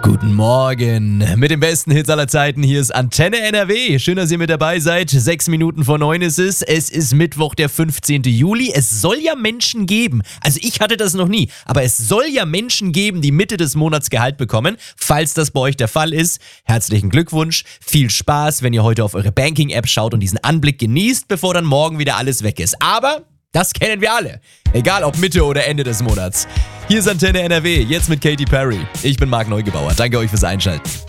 Guten Morgen mit den besten Hits aller Zeiten. Hier ist Antenne NRW. Schön, dass ihr mit dabei seid. 6 Minuten vor 9 ist es. Es ist Mittwoch, der 15. Juli. Es soll ja Menschen geben, also ich hatte das noch nie, aber es soll ja Menschen geben, die Mitte des Monats Gehalt bekommen. Falls das bei euch der Fall ist, herzlichen Glückwunsch. Viel Spaß, wenn ihr heute auf eure Banking-App schaut und diesen Anblick genießt, bevor dann morgen wieder alles weg ist. Aber das kennen wir alle. Egal ob Mitte oder Ende des Monats. Hier ist Antenne NRW, jetzt mit Katy Perry. Ich bin Marc Neugebauer. Danke euch fürs Einschalten.